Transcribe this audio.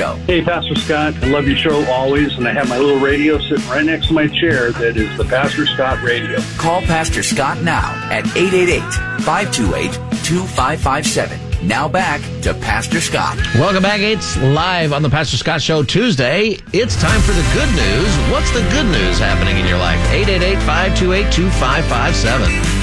Radio. Hey, Pastor Scott, I love your show always, and I have my little radio sitting right next to my chair that is the Pastor Scott Radio. Call Pastor Scott now at 888-528-2557. Now back to Pastor Scott. Welcome back. It's live on the Pastor Scott Show Tuesday. It's time for the good news. What's the good news happening in your life? 888-528-2557.